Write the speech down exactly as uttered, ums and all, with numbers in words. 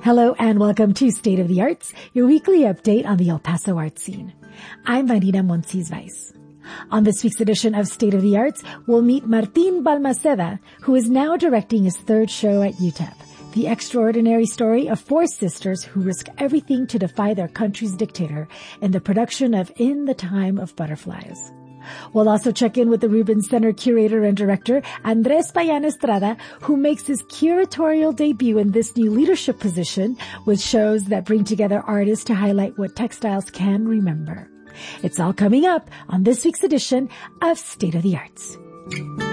Hello and welcome to State of the Arts, your weekly update on the El Paso art scene. I'm Marina Monsiz-Weiss. On this week's edition of State of the Arts, we'll meet Martín Balmaceda, who is now directing his third show at U T E P, the extraordinary story of four sisters who risk everything to defy their country's dictator in the production of In the Time of Butterflies. We'll also check in with the Rubens Center curator and director, Andres Payan Estrada, who makes his curatorial debut in this new leadership position with shows that bring together artists to highlight what textiles can remember. It's all coming up on this week's edition of State of the Arts.